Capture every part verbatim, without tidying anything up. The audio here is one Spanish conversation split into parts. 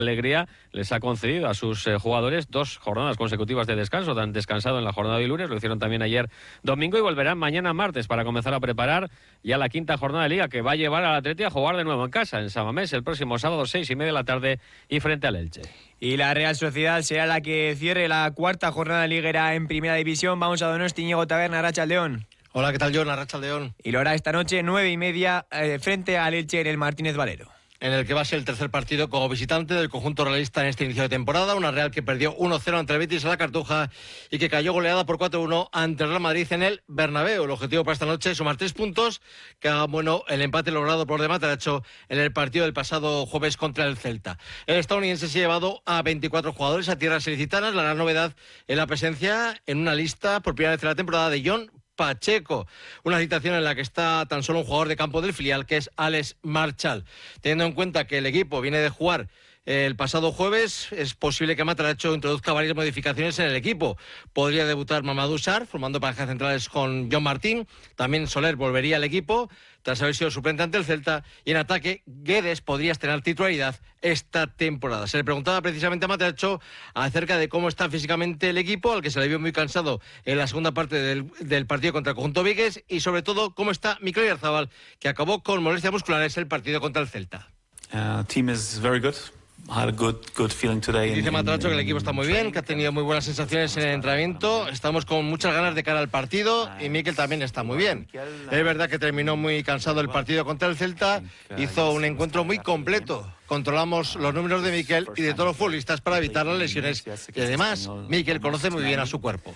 Alegría les ha concedido a sus eh, jugadores dos jornadas consecutivas de descanso. Han descansado en la jornada de lunes, lo hicieron también ayer domingo y volverán mañana martes para comenzar a preparar ya la quinta jornada de Liga, que va a llevar al Atleti a jugar de nuevo en casa, en San Mamés, el próximo sábado, seis y media de la tarde y frente al Elche. Y la Real Sociedad será la que cierre la cuarta jornada liguera en Primera División. Vamos a Donosti, Íñigo Taberna, Arratsaldeon. Hola, ¿qué tal, John? Arratsaldeon. Y lo hará esta noche, nueve y media, eh, frente al Elche en el Martínez Valero. En el que va a ser el tercer partido como visitante del conjunto realista en este inicio de temporada. Una Real que perdió uno cero ante el Betis a la Cartuja y que cayó goleada por cuatro uno ante el Real Madrid en el Bernabéu. El objetivo para esta noche es sumar tres puntos, que haga bueno el empate logrado por de Mataracho en el partido del pasado jueves contra el Celta. El estadounidense se ha llevado a veinticuatro jugadores a tierras ilicitanas. La gran novedad es la presencia en una lista por primera vez en la temporada de John Pacheco, una citación en la que está tan solo un jugador de campo del filial, que es Alex Marchal. Teniendo en cuenta que el equipo viene de jugar el pasado jueves, es posible que Mataracho introduzca varias modificaciones en el equipo. Podría debutar Mamadou Sarr, formando parejas centrales con John Martín. También Soler volvería al equipo, tras haber sido suplente ante el Celta. Y en ataque, Guedes podría estrenar titularidad esta temporada. Se le preguntaba precisamente a Mataracho acerca de cómo está físicamente el equipo, al que se le vio muy cansado en la segunda parte del, del partido contra el conjunto Vigues, y sobre todo cómo está Mikel Oyarzabal, que acabó con molestias musculares el partido contra el Celta. Uh, team is very good. Had a good, good feeling today. Dice Mataracho que el equipo está muy bien, que ha tenido muy buenas sensaciones en el entrenamiento. Estamos con muchas ganas de cara al partido y Mikel también está muy bien. Es verdad que terminó muy cansado el partido contra el Celta. Hizo un encuentro muy completo. Controlamos los números de Mikel y de todos los futbolistas para evitar las lesiones. Y además, Mikel conoce muy bien a su cuerpo.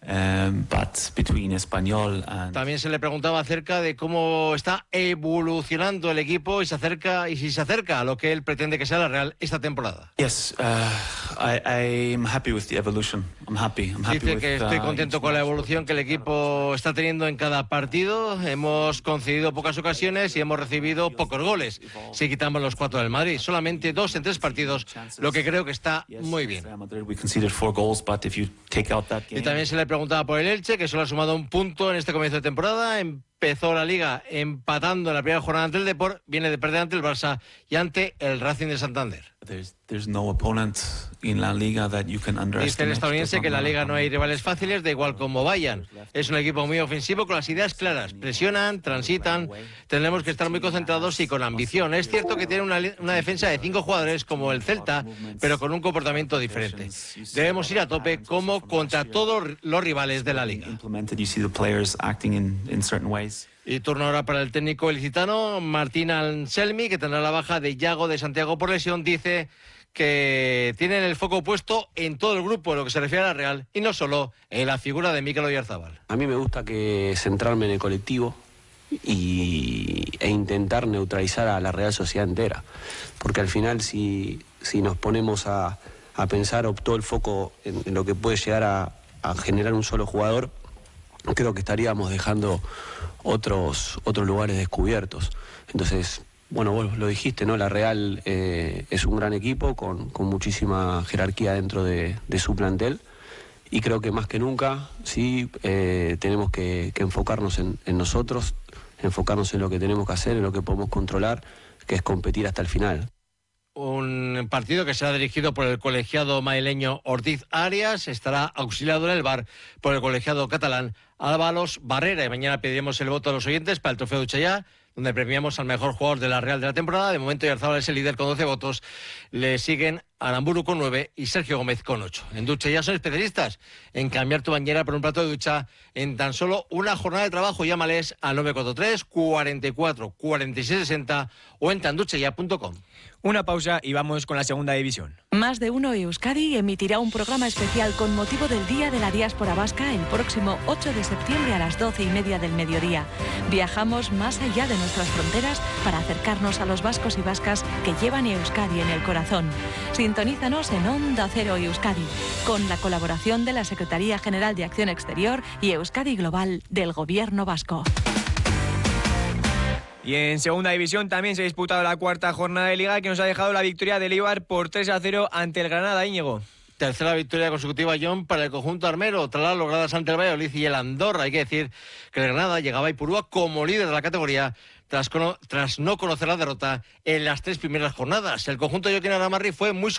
Um, but between Español and... También se le preguntaba acerca de cómo está evolucionando el equipo y se acerca y si se acerca a lo que él pretende que sea la Real esta temporada. Yes, uh, I, I'm happy with the evolution. I'm happy. I'm happy Dice with, que estoy uh, contento con la evolución que el equipo está teniendo en cada partido. Hemos concedido pocas ocasiones y hemos recibido pocos goles. Si quitamos los cuatro del Madrid, solamente dos en tres partidos, lo que creo que está muy bien. Y también se le preguntaba por el Elche, que solo ha sumado un punto en este comienzo de temporada. Empezó la Liga empatando en la primera jornada ante el Depor, viene de perder ante el Barça y ante el Racing de Santander. There's, there's no opponent in la Liga that you can underestimate. Dice el estadounidense que en la Liga no hay rivales fáciles, da igual cómo vayan. Es un equipo muy ofensivo con las ideas claras. Presionan, transitan. Tendremos que estar muy concentrados y con ambición. Es cierto que tiene una, una defensa de cinco jugadores como el Celta, pero con un comportamiento diferente. Debemos ir a tope como contra todos los rivales de la Liga. Y turno ahora para el técnico ilicitano, Martín Anselmi, que tendrá la baja de Yago de Santiago por lesión. Dice que tienen el foco puesto en todo el grupo, en lo que se refiere a la Real, y no solo en la figura de Mikel Oyarzabal. A mí me gusta que centrarme en el colectivo y, e intentar neutralizar a la Real Sociedad entera, porque al final si, si nos ponemos a, a pensar o todo el foco en, en lo que puede llegar a, a generar un solo jugador, creo que estaríamos dejando otros otros lugares descubiertos. Entonces, bueno, vos lo dijiste, ¿no? La Real eh, es un gran equipo con, con muchísima jerarquía dentro de, de su plantel y creo que más que nunca sí eh, tenemos que, que enfocarnos en, en nosotros, enfocarnos en lo que tenemos que hacer, en lo que podemos controlar, que es competir hasta el final. Un partido que será dirigido por el colegiado madrileño Ortiz Arias, estará auxiliado en el V A R por el colegiado catalán Ábalos Barrera. Y mañana pediremos el voto a los oyentes para el trofeo de Uchallá, donde premiamos al mejor jugador de la Real de la temporada. De momento Oyarzabal es el líder con doce votos, le siguen Aramburu con nueve y Sergio Gómez con ocho. En Ducha ya son especialistas en cambiar tu bañera por un plato de ducha en tan solo una jornada de trabajo. Llámales al nueve cuatro tres, cuarenta y cuatro, cuarenta y seis sesenta o entra en duchaya punto com. Una pausa y vamos con la segunda división. Más de Uno Euskadi emitirá un programa especial con motivo del Día de la Diáspora Vasca el próximo ocho de septiembre a las doce y media del mediodía. Viajamos más allá de nuestras fronteras para acercarnos a los vascos y vascas que llevan Euskadi en el corazón. Sintonízanos en Onda Cero Euskadi, con la colaboración de la Secretaría General de Acción Exterior y Euskadi Global del Gobierno Vasco. Y en segunda división también se ha disputado la cuarta jornada de Liga, que nos ha dejado la victoria del Eibar por tres a cero ante el Granada, Íñigo. Tercera victoria consecutiva, John, para el conjunto armero, tras las logradas ante el Valladolid y el Andorra. Hay que decir que el Granada llegaba a Ipurúa como líder de la categoría tras, tras no conocer la derrota en las tres primeras jornadas. El conjunto de Joaquín Aramarri fue muy